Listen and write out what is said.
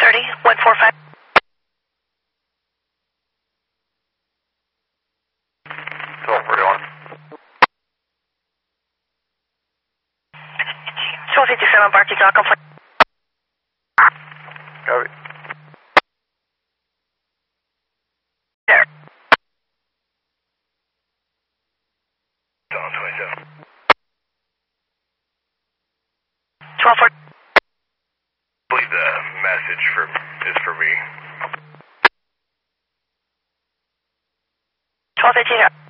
30, 145. 1241. 1257, Barky Dock, Copy. there. Down 27. 1240. I believe the message is for me. 1218.